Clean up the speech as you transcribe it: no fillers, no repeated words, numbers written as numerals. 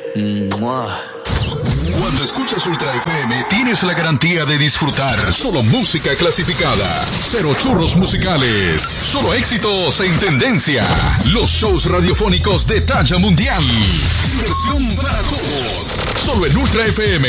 Cuando escuchas Ultra FM, tienes la garantía de disfrutar solo música clasificada. Cero churros musicales. Solo éxitos en tendencia. Los shows radiofónicos de talla mundial. Diversión para todos. Solo en Ultra FM.